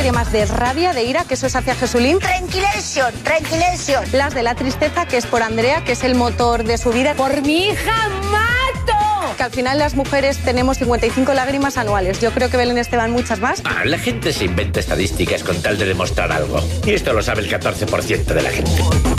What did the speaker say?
lágrimas de rabia, de ira, que eso es hacia Jesulín. Tranquilation, tranquilation. Las de la tristeza, que es por Andrea, que es el motor de su vida. ¡Por mi hija mato! Que al final las mujeres tenemos 55 lágrimas anuales. Yo creo que Belén Esteban muchas más. La gente se inventa estadísticas con tal de demostrar algo. Y esto lo sabe el 14% de la gente.